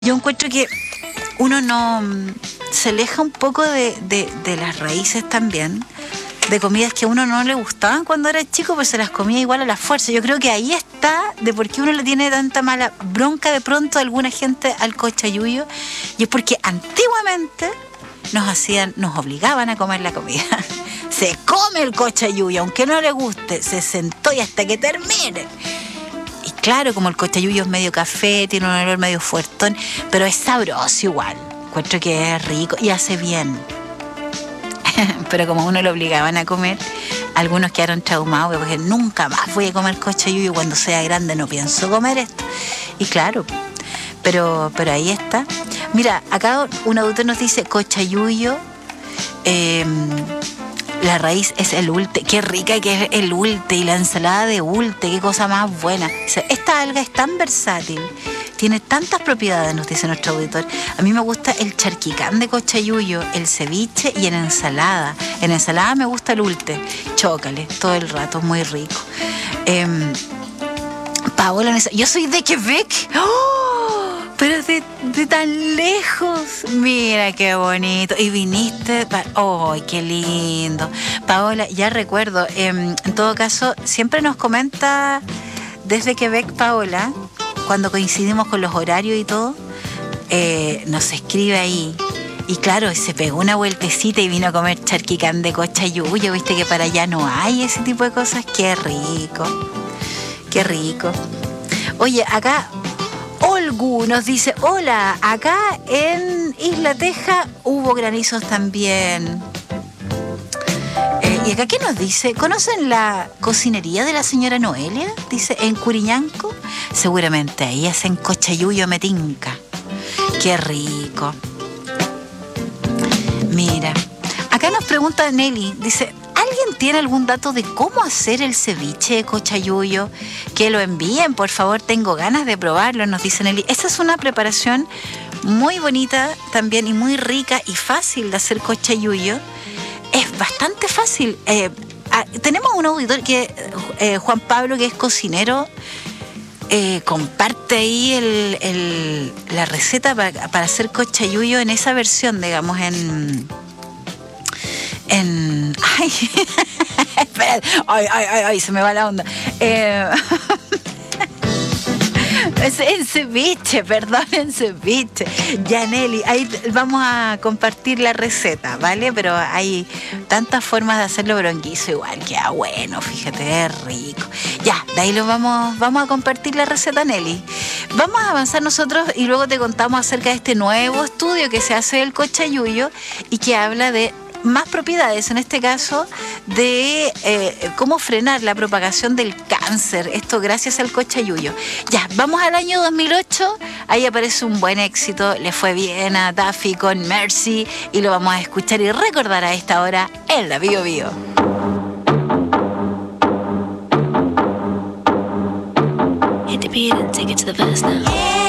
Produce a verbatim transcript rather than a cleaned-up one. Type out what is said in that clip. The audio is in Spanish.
Yo encuentro que uno no se aleja un poco de, de, de las raíces también, de comidas que a uno no le gustaban cuando era chico, pues se las comía igual a la fuerza. Yo creo que ahí está de por qué uno le tiene tanta mala bronca de pronto a alguna gente al cochayuyo, y es porque antiguamente nos hacían, nos obligaban a comer la comida. Se come el cochayuyo, aunque no le guste, se sentó y hasta que termine. Y claro, como el cochayuyo es medio café, tiene un olor medio fuertón, pero es sabroso igual. Encuentro que es rico y hace bien. Pero como a uno lo obligaban a comer, algunos quedaron traumados porque nunca más voy a comer cochayuyo, cuando sea grande no pienso comer esto. Y claro, pero, pero ahí está. Mira, acá un autor nos dice cochayuyo, eh, la raíz es el ulte. Qué rica que es el ulte, y la ensalada de ulte, qué cosa más buena. O sea, esta alga es tan versátil, tiene tantas propiedades, nos dice nuestro auditor. A mí me gusta el charquicán de cochayuyo, el ceviche y en ensalada. En ensalada me gusta el ulte. Chócale todo el rato, muy rico. Eh, Paola, yo soy de Quebec. ¡Oh! Pero de, de tan lejos. Mira qué bonito. Y viniste para... ¡Ay, qué lindo! Paola, ya recuerdo. Eh, en todo caso, siempre nos comenta desde Quebec, Paola, cuando coincidimos con los horarios y todo, eh, nos escribe ahí. Y claro, se pegó una vueltecita y vino a comer charquicán de cochayuyo. Viste que para allá no hay ese tipo de cosas. ¡Qué rico! ¡Qué rico! Oye, acá Olgu nos dice: hola, acá en Isla Teja hubo granizos también. Eh, y acá, ¿qué nos dice? ¿Conocen la cocinería de la señora Noelia? Dice, en Curiñanco. Seguramente ahí hacen cochayuyo metinca. ¡Qué rico! Mira, acá nos pregunta Nelly, dice, ¿alguien tiene algún dato de cómo hacer el ceviche de cochayuyo? Que lo envíen, por favor, tengo ganas de probarlo, nos dice Nelly. Esta es una preparación muy bonita también y muy rica y fácil de hacer cochayuyo. Es bastante fácil. Eh, ah, tenemos un auditor que, eh, Juan Pablo, que es cocinero, eh, comparte ahí el, el, la receta para, para hacer cochayuyo en esa versión, digamos, en... en ay, espera, ay, ay, ay, ay, se me va la onda. Eh, en ceviche, perdón, en ceviche. Ya, Nelly, ahí vamos a compartir la receta, ¿vale? Pero hay tantas formas de hacerlo bronquizo igual, queda bueno, fíjate, es rico. Ya, de ahí lo vamos, vamos a compartir la receta, Nelly. Vamos a avanzar nosotros y luego te contamos acerca de este nuevo estudio que se hace del cochayuyo y que habla de más propiedades, en este caso de eh, cómo frenar la propagación del cáncer, esto gracias al cochayuyo. Ya, vamos al año dos mil ocho, ahí aparece un buen éxito, le fue bien a Duffy con Mercy y lo vamos a escuchar y recordar a esta hora en la Bio Bio. Hit the beat and take it to the verse now.